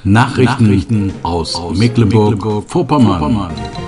Nachrichten aus Mecklenburg-Vorpommern.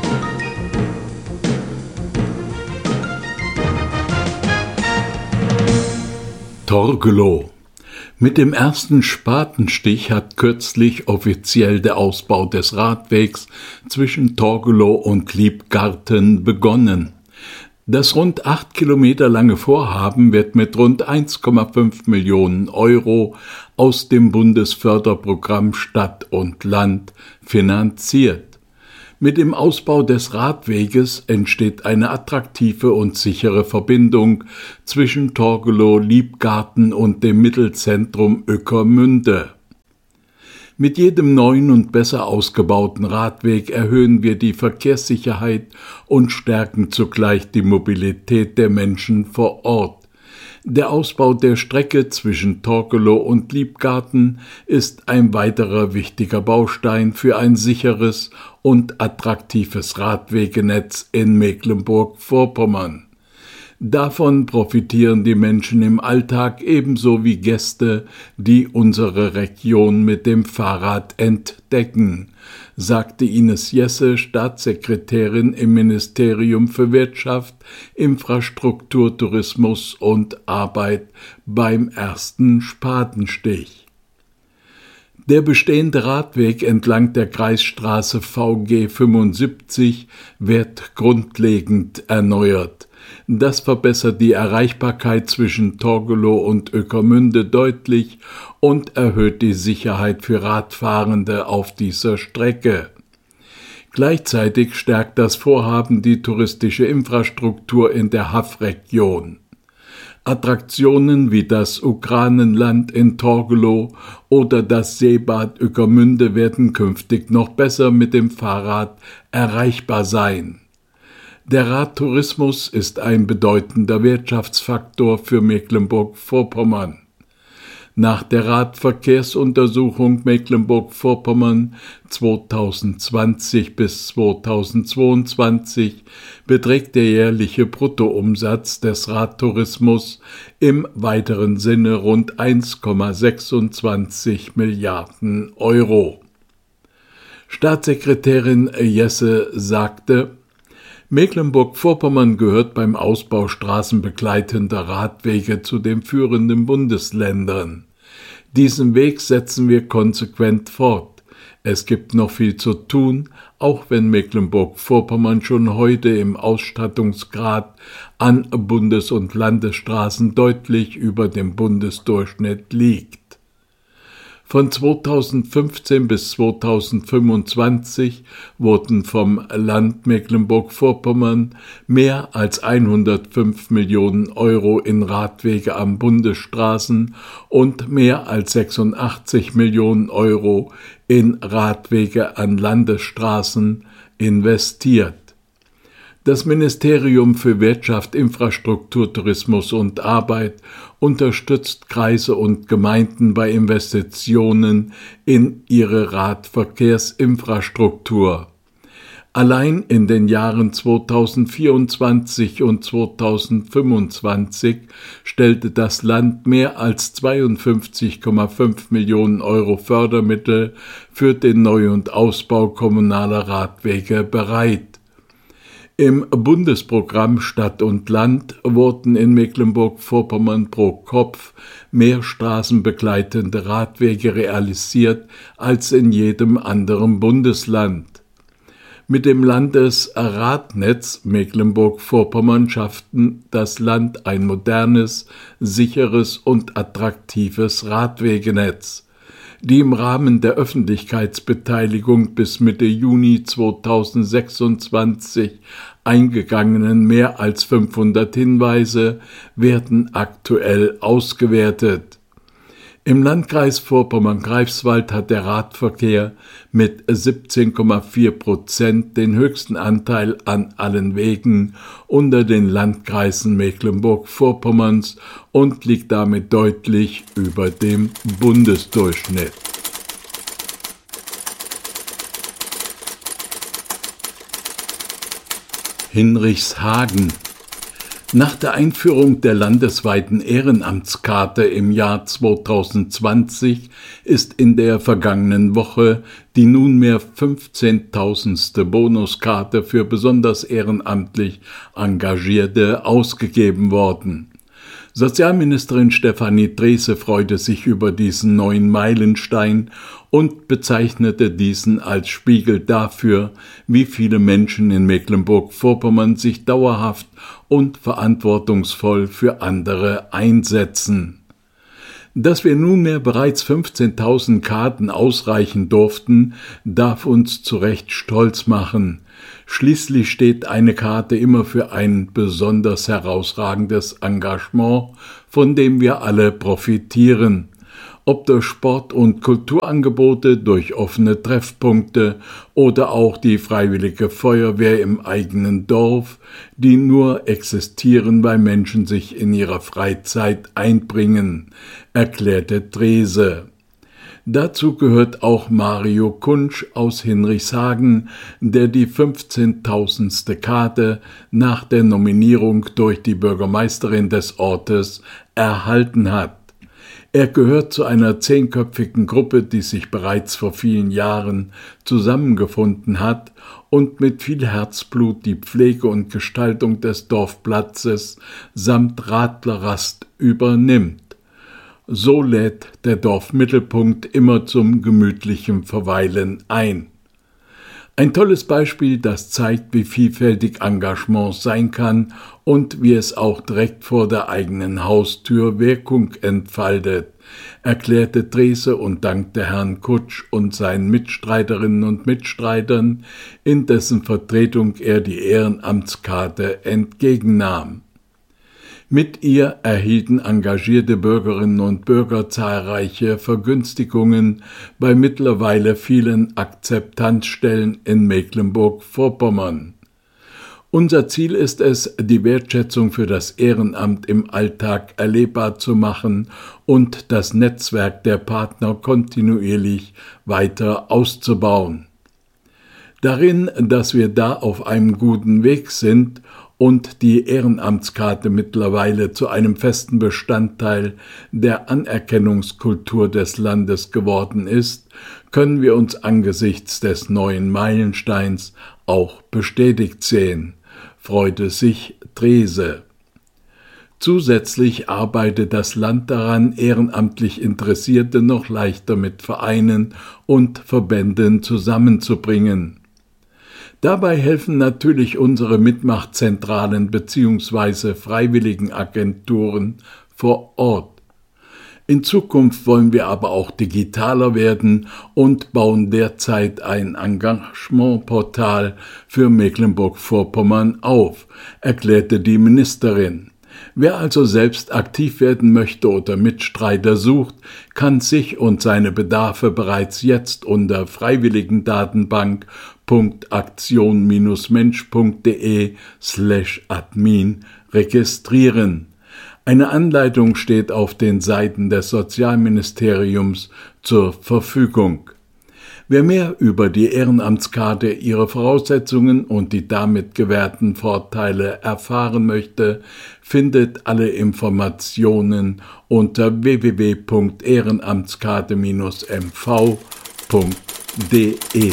Torgelow. Mit dem ersten Spatenstich hat kürzlich offiziell der Ausbau des Radwegs zwischen Torgelow und Liebgarten begonnen. Das rund 8 Kilometer lange Vorhaben wird mit rund 1,5 Millionen Euro aus dem Bundesförderprogramm Stadt und Land finanziert. Mit dem Ausbau des Radweges entsteht eine attraktive und sichere Verbindung zwischen Torgelow, Liebgarten und dem Mittelzentrum Ueckermünde. Mit jedem neuen und besser ausgebauten Radweg erhöhen wir die Verkehrssicherheit und stärken zugleich die Mobilität der Menschen vor Ort. Der Ausbau der Strecke zwischen Torgelow und Liebgarten ist ein weiterer wichtiger Baustein für ein sicheres und attraktives Radwegenetz in Mecklenburg-Vorpommern. Davon profitieren die Menschen im Alltag ebenso wie Gäste, die unsere Region mit dem Fahrrad entdecken, sagte Ines Jesse, Staatssekretärin im Ministerium für Wirtschaft, Infrastruktur, Tourismus und Arbeit beim ersten Spatenstich. Der bestehende Radweg entlang der Kreisstraße VG 75 wird grundlegend erneuert. Das verbessert die Erreichbarkeit zwischen Torgelow und Ueckermünde deutlich und erhöht die Sicherheit für Radfahrende auf dieser Strecke. Gleichzeitig stärkt das Vorhaben die touristische Infrastruktur in der Haff-Region. Attraktionen wie das Ukranenland in Torgelow oder das Seebad Ueckermünde werden künftig noch besser mit dem Fahrrad erreichbar sein. Der Radtourismus ist ein bedeutender Wirtschaftsfaktor für Mecklenburg-Vorpommern. Nach der Radverkehrsuntersuchung Mecklenburg-Vorpommern 2020 bis 2022 beträgt der jährliche Bruttoumsatz des Radtourismus im weiteren Sinne rund 1,26 Milliarden Euro. Staatssekretärin Jesse sagte: Mecklenburg-Vorpommern gehört beim Ausbau straßenbegleitender Radwege zu den führenden Bundesländern. Diesen Weg setzen wir konsequent fort. Es gibt noch viel zu tun, auch wenn Mecklenburg-Vorpommern schon heute im Ausstattungsgrad an Bundes- und Landesstraßen deutlich über dem Bundesdurchschnitt liegt. Von 2015 bis 2025 wurden vom Land Mecklenburg-Vorpommern mehr als 105 Millionen Euro in Radwege an Bundesstraßen und mehr als 86 Millionen Euro in Radwege an Landesstraßen investiert. Das Ministerium für Wirtschaft, Infrastruktur, Tourismus und Arbeit unterstützt Kreise und Gemeinden bei Investitionen in ihre Radverkehrsinfrastruktur. Allein in den Jahren 2024 und 2025 stellte das Land mehr als 52,5 Millionen Euro Fördermittel für den Neu- und Ausbau kommunaler Radwege bereit. Im Bundesprogramm Stadt und Land wurden in Mecklenburg-Vorpommern pro Kopf mehr straßenbegleitende Radwege realisiert als in jedem anderen Bundesland. Mit dem Landesradnetz Mecklenburg-Vorpommern schafften das Land ein modernes, sicheres und attraktives Radwegenetz. Die im Rahmen der Öffentlichkeitsbeteiligung bis Mitte Juni 2026 eingegangenen mehr als 500 Hinweise werden aktuell ausgewertet. Im Landkreis Vorpommern-Greifswald hat der Radverkehr mit 17,4% den höchsten Anteil an allen Wegen unter den Landkreisen Mecklenburg-Vorpommerns und liegt damit deutlich über dem Bundesdurchschnitt. Hinrichshagen. Nach der Einführung der landesweiten Ehrenamtskarte im Jahr 2020 ist in der vergangenen Woche die nunmehr 15.000. Bonuskarte für besonders ehrenamtlich Engagierte ausgegeben worden. Sozialministerin Stefanie Drese freute sich über diesen neuen Meilenstein und bezeichnete diesen als Spiegel dafür, wie viele Menschen in Mecklenburg-Vorpommern sich dauerhaft und verantwortungsvoll für andere einsetzen. Dass wir nunmehr bereits 15.000 Karten ausreichen durften, darf uns zu Recht stolz machen. Schließlich steht eine Karte immer für ein besonders herausragendes Engagement, von dem wir alle profitieren. Ob durch Sport- und Kulturangebote, durch offene Treffpunkte oder auch die Freiwillige Feuerwehr im eigenen Dorf, die nur existieren, weil Menschen sich in ihrer Freizeit einbringen, erklärte Drese. Dazu gehört auch Mario Kunsch aus Hinrichshagen, der die 15.000. Karte nach der Nominierung durch die Bürgermeisterin des Ortes erhalten hat. Er gehört zu einer 10-köpfigen Gruppe, die sich bereits vor vielen Jahren zusammengefunden hat und mit viel Herzblut die Pflege und Gestaltung des Dorfplatzes samt Radlerrast übernimmt. So lädt der Dorfmittelpunkt immer zum gemütlichen Verweilen ein. Ein tolles Beispiel, das zeigt, wie vielfältig Engagement sein kann und wie es auch direkt vor der eigenen Haustür Wirkung entfaltet, erklärte Drese und dankte Herrn Kutsch und seinen Mitstreiterinnen und Mitstreitern, in dessen Vertretung er die Ehrenamtskarte entgegennahm. Mit ihr erhielten engagierte Bürgerinnen und Bürger zahlreiche Vergünstigungen bei mittlerweile vielen Akzeptanzstellen in Mecklenburg-Vorpommern. Unser Ziel ist es, die Wertschätzung für das Ehrenamt im Alltag erlebbar zu machen und das Netzwerk der Partner kontinuierlich weiter auszubauen. Darin, dass wir da auf einem guten Weg sind und die Ehrenamtskarte mittlerweile zu einem festen Bestandteil der Anerkennungskultur des Landes geworden ist, können wir uns angesichts des neuen Meilensteins auch bestätigt sehen, freute sich Drese. Zusätzlich arbeitet das Land daran, ehrenamtlich Interessierte noch leichter mit Vereinen und Verbänden zusammenzubringen. Dabei helfen natürlich unsere Mitmachzentralen bzw. Freiwilligenagenturen vor Ort. In Zukunft wollen wir aber auch digitaler werden und bauen derzeit ein Engagementportal für Mecklenburg-Vorpommern auf, erklärte die Ministerin. Wer also selbst aktiv werden möchte oder Mitstreiter sucht, kann sich und seine Bedarfe bereits jetzt unter freiwilligendatenbank.aktion-mensch.de/admin registrieren. Eine Anleitung steht auf den Seiten des Sozialministeriums zur Verfügung. Wer mehr über die Ehrenamtskarte, ihre Voraussetzungen und die damit gewährten Vorteile erfahren möchte, findet alle Informationen unter www.ehrenamtskarte-mv.de.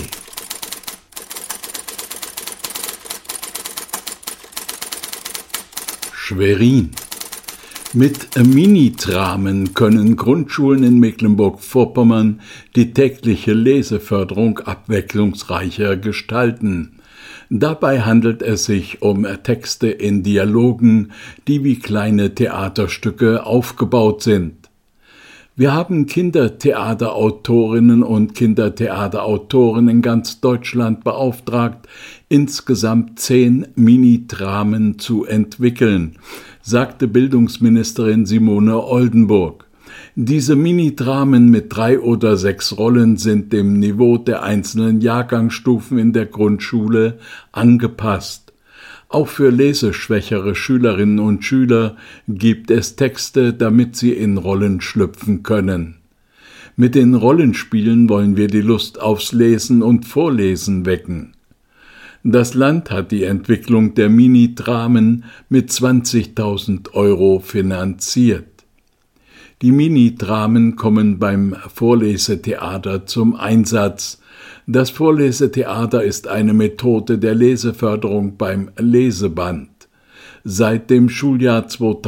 Schwerin. Mit Minitramen können Grundschulen in Mecklenburg-Vorpommern die tägliche Leseförderung abwechslungsreicher gestalten. Dabei handelt es sich um Texte in Dialogen, die wie kleine Theaterstücke aufgebaut sind. Wir haben Kindertheaterautorinnen und Kindertheaterautoren in ganz Deutschland beauftragt, insgesamt 10 Minidramen zu entwickeln, sagte Bildungsministerin Simone Oldenburg. Diese Minidramen mit 3 oder 6 Rollen sind dem Niveau der einzelnen Jahrgangsstufen in der Grundschule angepasst. Auch für leseschwächere Schülerinnen und Schüler gibt es Texte, damit sie in Rollen schlüpfen können. Mit den Rollenspielen wollen wir die Lust aufs Lesen und Vorlesen wecken. Das Land hat die Entwicklung der Mini-Dramen mit 20.000 € finanziert. Die Mini-Dramen kommen beim Vorlesetheater zum Einsatz. Das Vorlesetheater ist eine Methode der Leseförderung beim Leseband. Seit dem Schuljahr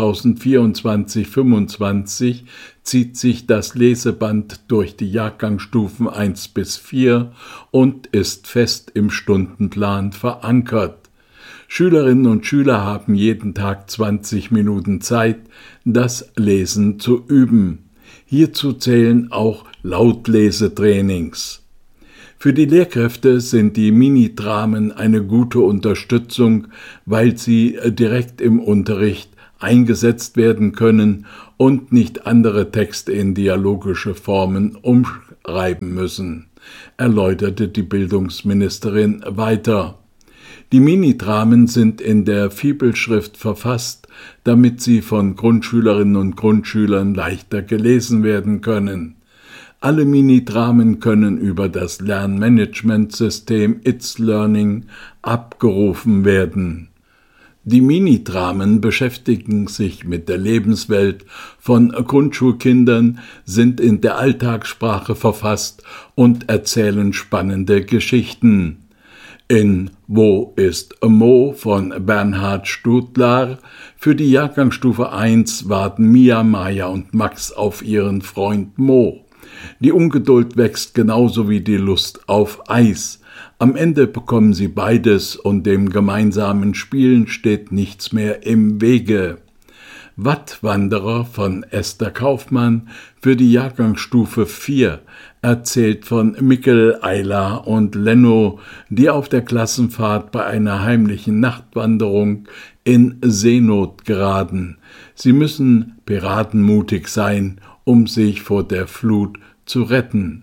2024/25 zieht sich das Leseband durch die Jahrgangsstufen 1 bis 4 und ist fest im Stundenplan verankert. Schülerinnen und Schüler haben jeden Tag 20 Minuten Zeit, das Lesen zu üben. Hierzu zählen auch Lautlesetrainings. Für die Lehrkräfte sind die Mini-Dramen eine gute Unterstützung, weil sie direkt im Unterricht eingesetzt werden können und nicht andere Texte in dialogische Formen umschreiben müssen, erläuterte die Bildungsministerin weiter. Die Mini-Dramen sind in der Fibelschrift verfasst, damit sie von Grundschülerinnen und Grundschülern leichter gelesen werden können. Alle Mini-Dramen können über das Lernmanagementsystem It's Learning abgerufen werden. Die Mini-Dramen beschäftigen sich mit der Lebenswelt von Grundschulkindern, sind in der Alltagssprache verfasst und erzählen spannende Geschichten. In Wo ist Mo von Bernhard Stutlar für die Jahrgangsstufe 1 warten Mia, Maja und Max auf ihren Freund Mo. Die Ungeduld wächst genauso wie die Lust auf Eis. Am Ende bekommen sie beides und dem gemeinsamen Spielen steht nichts mehr im Wege. Wattwanderer von Esther Kaufmann für die Jahrgangsstufe 4 erzählt von Mikkel, Ayla und Lenno, die auf der Klassenfahrt bei einer heimlichen Nachtwanderung in Seenot geraten. Sie müssen piratenmutig sein, um sich vor der Flut zu retten.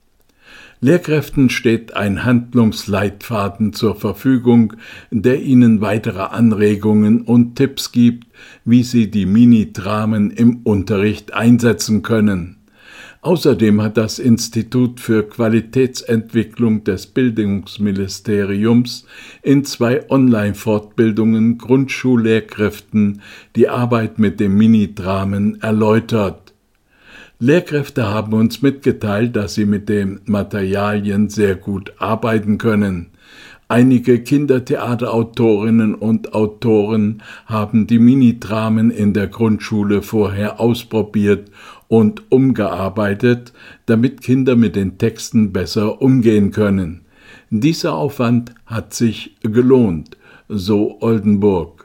Lehrkräften steht ein Handlungsleitfaden zur Verfügung, der ihnen weitere Anregungen und Tipps gibt, wie sie die Mini-Dramen im Unterricht einsetzen können. Außerdem hat das Institut für Qualitätsentwicklung des Bildungsministeriums in 2 Online-Fortbildungen Grundschullehrkräften die Arbeit mit den Mini-Dramen erläutert. Lehrkräfte haben uns mitgeteilt, dass sie mit den Materialien sehr gut arbeiten können. Einige Kindertheaterautorinnen und Autoren haben die Mini-Dramen in der Grundschule vorher ausprobiert und umgearbeitet, damit Kinder mit den Texten besser umgehen können. Dieser Aufwand hat sich gelohnt, so Oldenburg.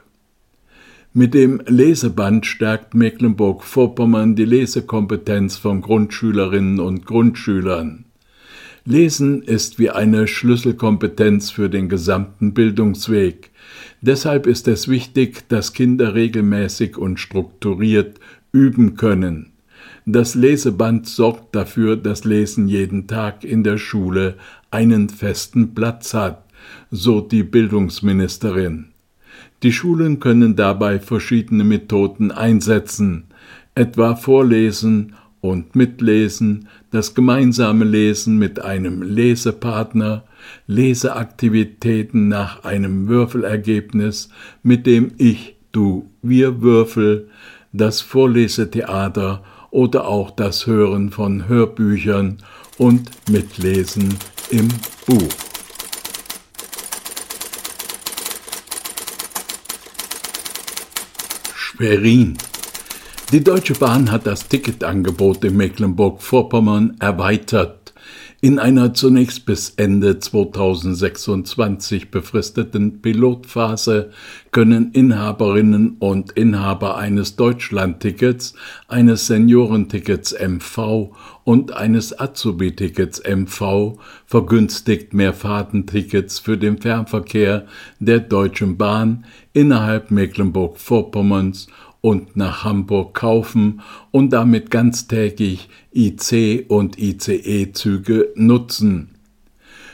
Mit dem Leseband stärkt Mecklenburg-Vorpommern die Lesekompetenz von Grundschülerinnen und Grundschülern. Lesen ist wie eine Schlüsselkompetenz für den gesamten Bildungsweg. Deshalb ist es wichtig, dass Kinder regelmäßig und strukturiert üben können. Das Leseband sorgt dafür, dass Lesen jeden Tag in der Schule einen festen Platz hat, so die Bildungsministerin. Die Schulen können dabei verschiedene Methoden einsetzen, etwa Vorlesen und Mitlesen, das gemeinsame Lesen mit einem Lesepartner, Leseaktivitäten nach einem Würfelergebnis mit dem Ich, Du, Wir Würfel, das Vorlesetheater oder auch das Hören von Hörbüchern und Mitlesen im Buch. Schwerin. Die Deutsche Bahn hat das Ticketangebot in Mecklenburg-Vorpommern erweitert. In einer zunächst bis Ende 2026 befristeten Pilotphase können Inhaberinnen und Inhaber eines Deutschlandtickets, eines Seniorentickets MV und eines Azubi-Tickets MV vergünstigt Mehrfahrtentickets für den Fernverkehr der Deutschen Bahn innerhalb Mecklenburg-Vorpommerns und nach Hamburg kaufen und damit ganztägig IC- und ICE-Züge nutzen.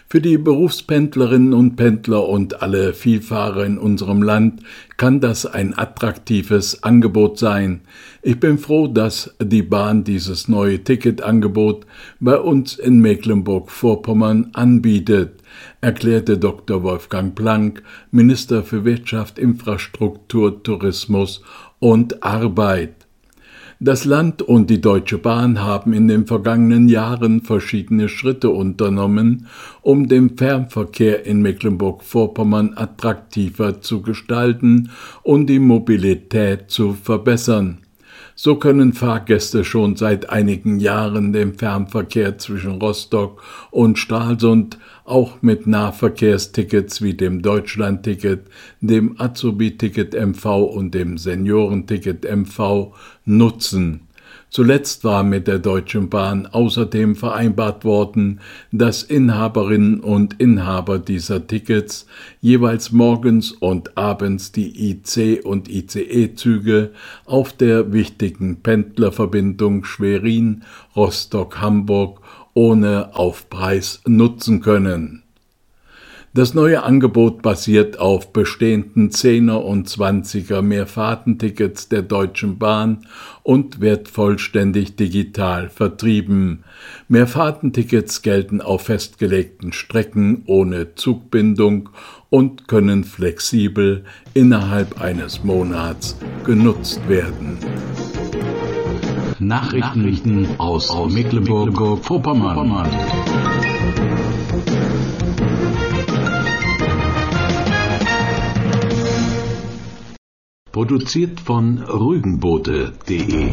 Für die Berufspendlerinnen und Pendler und alle Vielfahrer in unserem Land kann das ein attraktives Angebot sein. Ich bin froh, dass die Bahn dieses neue Ticketangebot bei uns in Mecklenburg-Vorpommern anbietet, erklärte Dr. Wolfgang Planck, Minister für Wirtschaft, Infrastruktur, Tourismus und Arbeit. Das Land und die Deutsche Bahn haben in den vergangenen Jahren verschiedene Schritte unternommen, um den Fernverkehr in Mecklenburg-Vorpommern attraktiver zu gestalten und die Mobilität zu verbessern. So können Fahrgäste schon seit einigen Jahren den Fernverkehr zwischen Rostock und Stralsund auch mit Nahverkehrstickets wie dem Deutschlandticket, dem Azubi-Ticket MV und dem Seniorenticket MV nutzen. Zuletzt war mit der Deutschen Bahn außerdem vereinbart worden, dass Inhaberinnen und Inhaber dieser Tickets jeweils morgens und abends die IC- und ICE-Züge auf der wichtigen Pendlerverbindung Schwerin-Rostock-Hamburg ohne Aufpreis nutzen können. Das neue Angebot basiert auf bestehenden 10er und 20er Mehrfahrtentickets der Deutschen Bahn und wird vollständig digital vertrieben. Mehrfahrtentickets gelten auf festgelegten Strecken ohne Zugbindung und können flexibel innerhalb eines Monats genutzt werden. Nachrichten aus Mecklenburg-Vorpommern. Produziert von rügenboote.de